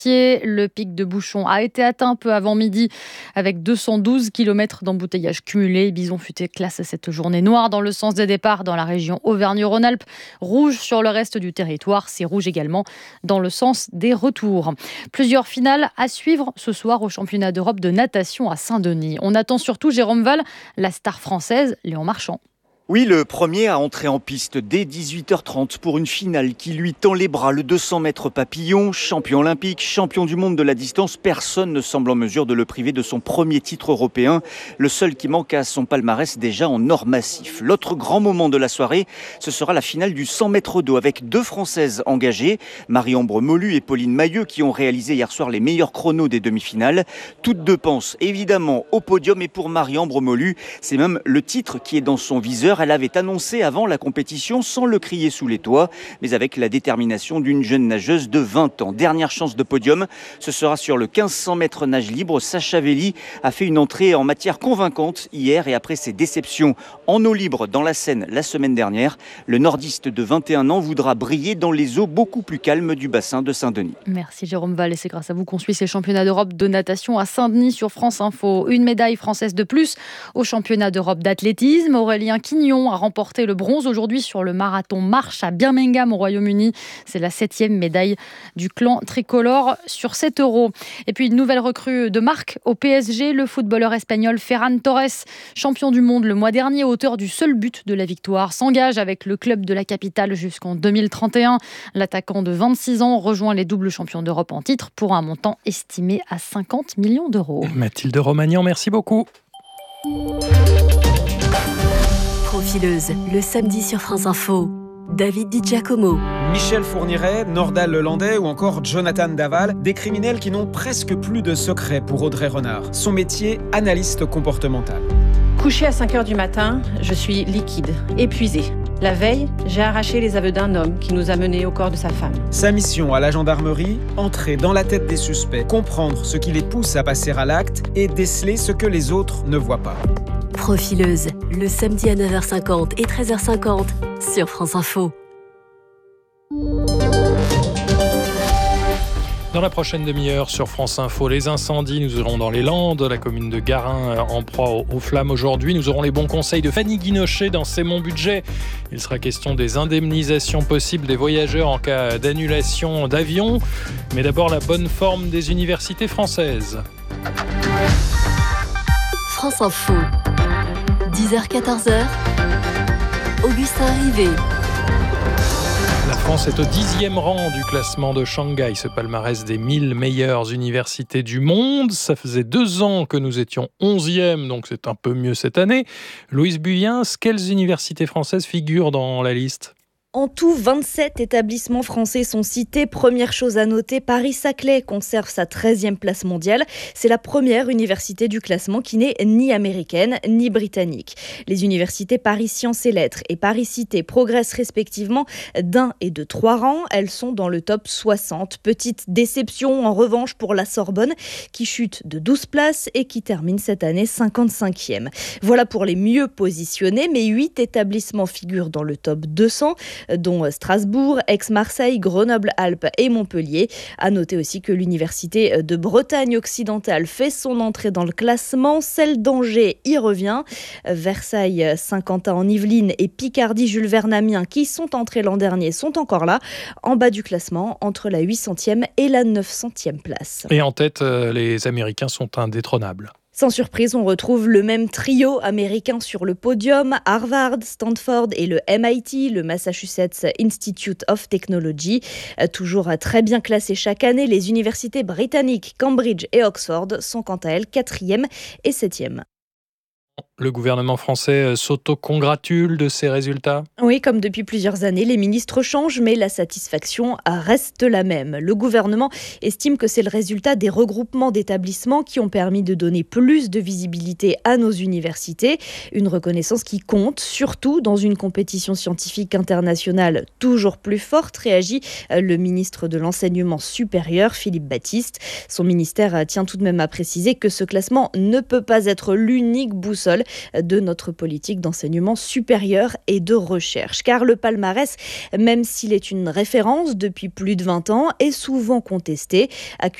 Le pic de bouchons a été atteint peu avant midi avec 212 km d'embouteillage cumulé. Bison Futé classe cette journée noire dans le sens des départs dans la région Auvergne-Rhône-Alpes. Rouge sur le reste du territoire. C'est rouge également dans le sens des retours. Plusieurs finales à suivre ce soir au championnat d'Europe de natation à Saint-Denis. On attend surtout Jérôme Val, la star française Léon Marchand. Oui, le premier à entrer en piste dès 18h30 pour une finale qui lui tend les bras. Le 200 mètres papillon, champion olympique, champion du monde de la distance. Personne ne semble en mesure de le priver de son premier titre européen. Le seul qui manque à son palmarès déjà en or massif. L'autre grand moment de la soirée, ce sera la finale du 100 mètres d'eau avec deux Françaises engagées. Marie-Ambre Molu et Pauline Mailleux qui ont réalisé hier soir les meilleurs chronos des demi-finales. Toutes deux pensent évidemment au podium et pour Marie-Ambre Molu, c'est même le titre qui est dans son viseur. Elle avait annoncé avant la compétition sans le crier sous les toits, mais avec la détermination d'une jeune nageuse de 20 ans. Dernière chance de podium, ce sera sur le 1500 mètres nage libre. Sacha Velli a fait une entrée en matière convaincante hier et après ses déceptions en eau libre dans la Seine la semaine dernière, le nordiste de 21 ans voudra briller dans les eaux beaucoup plus calmes du bassin de Saint-Denis. Merci Jérôme Val et c'est grâce à vous qu'on suit ces championnats d'Europe de natation à Saint-Denis sur France Info. Une médaille française de plus au championnat d'Europe d'athlétisme. Aurélien Quignon a remporté le bronze aujourd'hui sur le marathon marche à Birmingham au Royaume-Uni. C'est la 7e médaille du clan tricolore sur 7 €. Et puis une nouvelle recrue de marque au PSG, le footballeur espagnol Ferran Torres, champion du monde le mois dernier, auteur du seul but de la victoire, s'engage avec le club de la capitale jusqu'en 2031. L'attaquant de 26 ans rejoint les doubles champions d'Europe en titre pour un montant estimé à 50 millions d'euros. Mathilde Romagnan, merci beaucoup. Profileuse, le samedi sur France Info. David Di Giacomo. Michel Fourniret, Nordal Lelandais ou encore Jonathan Daval, des criminels qui n'ont presque plus de secret pour Audrey Renard. Son métier, analyste comportemental. Couché à 5h du matin, je suis liquide, épuisée. La veille, j'ai arraché les aveux d'un homme qui nous a menés au corps de sa femme. Sa mission à la gendarmerie, entrer dans la tête des suspects, comprendre ce qui les pousse à passer à l'acte et déceler ce que les autres ne voient pas. Profileuse, le samedi à 9h50 et 13h50 sur France Info. Dans la prochaine demi-heure sur France Info, les incendies, nous irons dans les Landes, la commune de Garin en proie aux flammes aujourd'hui. Nous aurons les bons conseils de Fanny Guinochet dans C'est mon budget. Il sera question des indemnisations possibles des voyageurs en cas d'annulation d'avion. Mais d'abord la bonne forme des universités françaises. France Info, 10h-14h, Augustin Rivet. La France est au 10e rang du classement de Shanghai, ce palmarès des 1000 meilleures universités du monde. Ça faisait 2 ans que nous étions 11e, donc c'est un peu mieux cette année. Louise Buyens, quelles universités françaises figurent dans la liste ? En tout, 27 établissements français sont cités. Première chose à noter, Paris-Saclay conserve sa 13e place mondiale. C'est la première université du classement qui n'est ni américaine ni britannique. Les universités Paris Sciences et Lettres et Paris Cité progressent respectivement d'1 et de 3 rangs. Elles sont dans le top 60. Petite déception en revanche pour la Sorbonne qui chute de 12 places et qui termine cette année 55e. Voilà pour les mieux positionnés, mais 8 établissements figurent dans le top 200. Dont Strasbourg, Aix-Marseille, Grenoble-Alpes et Montpellier. À noter aussi que l'université de Bretagne occidentale fait son entrée dans le classement. Celle d'Angers y revient. Versailles, Saint-Quentin en Yvelines et Picardie, Jules Verne Amiens qui sont entrés l'an dernier sont encore là, en bas du classement, entre la 800e et la 900e place. Et en tête, les Américains sont indétrônables. Sans surprise, on retrouve le même trio américain sur le podium, Harvard, Stanford et le MIT, le Massachusetts Institute of Technology. Toujours très bien classés chaque année, les universités britanniques Cambridge et Oxford sont quant à elles 4e et 7e. Le gouvernement français s'auto-congratule de ces résultats ? Oui, comme depuis plusieurs années, les ministres changent, mais la satisfaction reste la même. Le gouvernement estime que c'est le résultat des regroupements d'établissements qui ont permis de donner plus de visibilité à nos universités. Une reconnaissance qui compte, surtout dans une compétition scientifique internationale toujours plus forte, réagit le ministre de l'Enseignement supérieur, Philippe Baptiste. Son ministère tient tout de même à préciser que ce classement ne peut pas être l'unique boussole boussole de notre politique d'enseignement supérieur et de recherche. Car le palmarès, même s'il est une référence depuis plus de 20 ans, est souvent contesté.